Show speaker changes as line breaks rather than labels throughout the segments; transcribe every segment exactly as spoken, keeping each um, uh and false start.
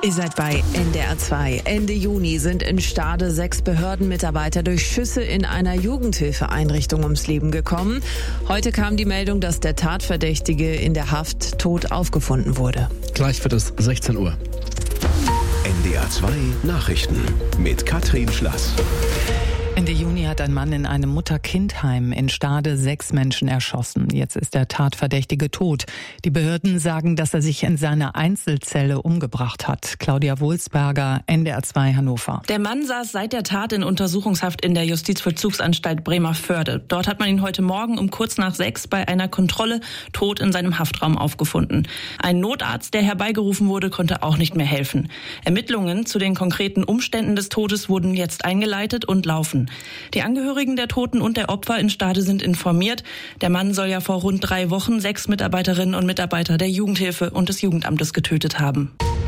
Ihr seid bei N D R zwei. Ende Juni sind in Stade sechs Behördenmitarbeiter durch Schüsse in einer Jugendhilfeeinrichtung ums Leben gekommen. Heute kam die Meldung, dass der Tatverdächtige in der Haft tot aufgefunden wurde.
Gleich wird es sechzehn Uhr.
N D R zwei Nachrichten mit Katrin Schlass.
Ende Juni hat ein Mann in einem Mutter-Kind-Heim in Stade sechs Menschen erschossen. Jetzt ist der Tatverdächtige tot. Die Behörden sagen, dass er sich in seiner Einzelzelle umgebracht hat. Claudia Wohlsberger, N D R zwei Hannover.
Der Mann saß seit der Tat in Untersuchungshaft in der Justizvollzugsanstalt Bremervörde. Dort hat man ihn heute Morgen um kurz nach sechs bei einer Kontrolle tot in seinem Haftraum aufgefunden. Ein Notarzt, der herbeigerufen wurde, konnte auch nicht mehr helfen. Ermittlungen zu den konkreten Umständen des Todes wurden jetzt eingeleitet und laufen. Die Angehörigen der Toten und der Opfer in Stade sind informiert. Der Mann soll ja vor rund drei Wochen sechs Mitarbeiterinnen und Mitarbeiter der Jugendhilfe und des Jugendamtes getötet haben.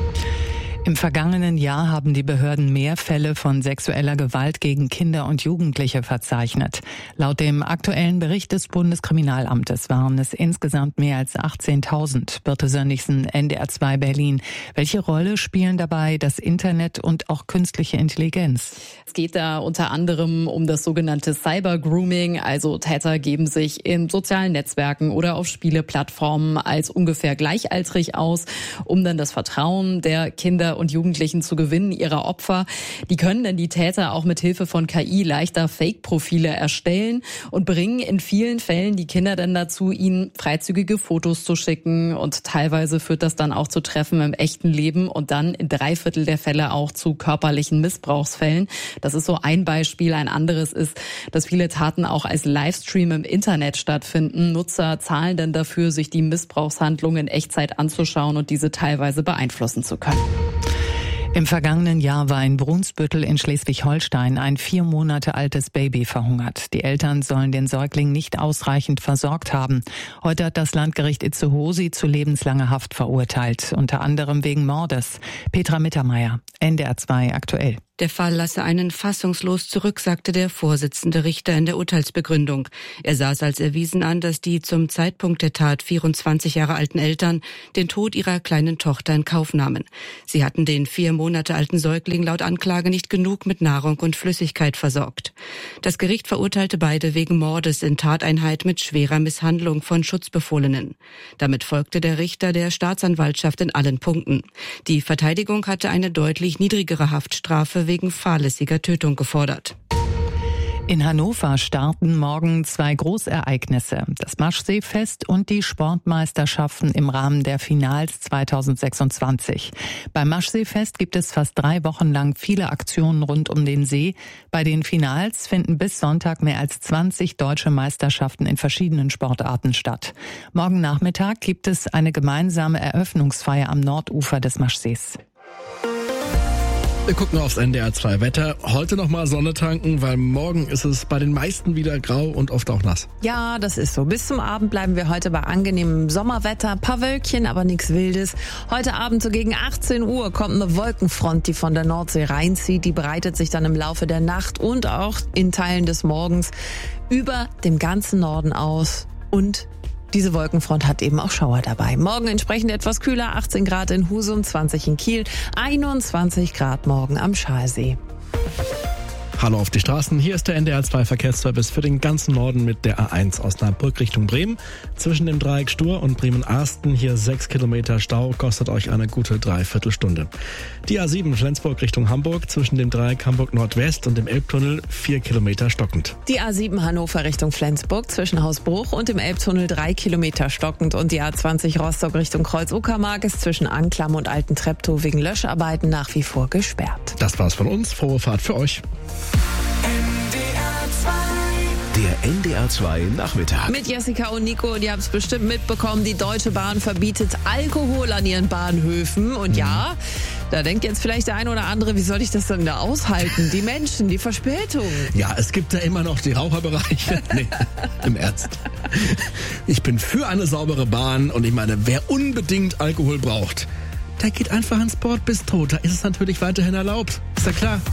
Im vergangenen Jahr haben die Behörden mehr Fälle von sexueller Gewalt gegen Kinder und Jugendliche verzeichnet. Laut dem aktuellen Bericht des Bundeskriminalamtes waren es insgesamt mehr als achtzehntausend. Birte Sönnigsen, N D R zwei Berlin. Welche Rolle spielen dabei das Internet und auch künstliche Intelligenz?
Es geht da unter anderem um das sogenannte Cyber-Grooming. Also Täter geben sich in sozialen Netzwerken oder auf Spieleplattformen als ungefähr gleichaltrig aus, um dann das Vertrauen der Kinder und Jugendlichen zu gewinnen, ihrer Opfer. Die können dann die Täter auch mit Hilfe von K I leichter Fake-Profile erstellen und bringen in vielen Fällen die Kinder dann dazu, ihnen freizügige Fotos zu schicken, und teilweise führt das dann auch zu Treffen im echten Leben und dann in drei Viertel der Fälle auch zu körperlichen Missbrauchsfällen. Das ist so ein Beispiel. Ein anderes ist, dass viele Taten auch als Livestream im Internet stattfinden. Nutzer zahlen dann dafür, sich die Missbrauchshandlungen in Echtzeit anzuschauen und diese teilweise beeinflussen zu können.
Im vergangenen Jahr war in Brunsbüttel in Schleswig-Holstein ein vier Monate altes Baby verhungert. Die Eltern sollen den Säugling nicht ausreichend versorgt haben. Heute hat das Landgericht Itzehoe sie zu lebenslanger Haft verurteilt, unter anderem wegen Mordes. Petra Mittermeier, N D R zwei aktuell.
Der Fall lasse einen fassungslos zurück, sagte der Vorsitzende Richter in der Urteilsbegründung. Er sah es als erwiesen an, dass die zum Zeitpunkt der Tat vierundzwanzig Jahre alten Eltern den Tod ihrer kleinen Tochter in Kauf nahmen. Sie hatten den vier Monate alten Säugling laut Anklage nicht genug mit Nahrung und Flüssigkeit versorgt. Das Gericht verurteilte beide wegen Mordes in Tateinheit mit schwerer Misshandlung von Schutzbefohlenen. Damit folgte der Richter der Staatsanwaltschaft in allen Punkten. Die Verteidigung hatte eine deutlich niedrigere Haftstrafe wegen fahrlässiger Tötung gefordert.
In Hannover starten morgen zwei Großereignisse, das Maschseefest und die Sportmeisterschaften im Rahmen der Finals zweitausendsechsundzwanzig. Beim Maschseefest gibt es fast drei Wochen lang viele Aktionen rund um den See. Bei den Finals finden bis Sonntag mehr als zwanzig deutsche Meisterschaften in verschiedenen Sportarten statt. Morgen Nachmittag gibt es eine gemeinsame Eröffnungsfeier am Nordufer des Maschsees.
Wir gucken aufs N D R zwei Wetter. Heute nochmal Sonne tanken, weil morgen ist es bei den meisten wieder grau und oft auch nass.
Ja, das ist so. Bis zum Abend bleiben wir heute bei angenehmem Sommerwetter. Ein paar Wölkchen, aber nichts Wildes. Heute Abend so gegen achtzehn Uhr kommt eine Wolkenfront, die von der Nordsee reinzieht. Die breitet sich dann im Laufe der Nacht und auch in Teilen des Morgens über dem ganzen Norden aus. Und diese Wolkenfront hat eben auch Schauer dabei. Morgen entsprechend etwas kühler, achtzehn Grad in Husum, zwanzig in Kiel, einundzwanzig Grad morgen am Schalsee.
Hallo auf die Straßen, hier ist der N D R zwei Verkehrsservice für den ganzen Norden mit der A eins Osnabrück Richtung Bremen. Zwischen dem Dreieck Stur und Bremen-Arsten hier sechs Kilometer Stau, kostet euch eine gute Dreiviertelstunde. Die A sieben Flensburg Richtung Hamburg, zwischen dem Dreieck Hamburg-Nordwest und dem Elbtunnel vier Kilometer stockend.
Die A sieben Hannover Richtung Flensburg, zwischen Hausbruch und dem Elbtunnel drei Kilometer stockend. Und die A zwanzig Rostock Richtung Kreuz-Uckermark ist zwischen Anklam und Alten Treptow wegen Löscharbeiten nach wie vor gesperrt.
Das war's von uns, frohe Fahrt für euch.
Der N D R zwei Nachmittag.
Mit Jessica und Nico, und ihr habt es bestimmt mitbekommen, die Deutsche Bahn verbietet Alkohol an ihren Bahnhöfen. Und ja, da denkt jetzt vielleicht der eine oder andere, wie soll ich das denn da aushalten? Die Menschen, die Verspätung.
Ja, es gibt da immer noch die Raucherbereiche. Nee, im Ernst. Ich bin für eine saubere Bahn und ich meine, wer unbedingt Alkohol braucht, der geht einfach ins Bordbistro. Da ist es natürlich weiterhin erlaubt. Ist ja klar.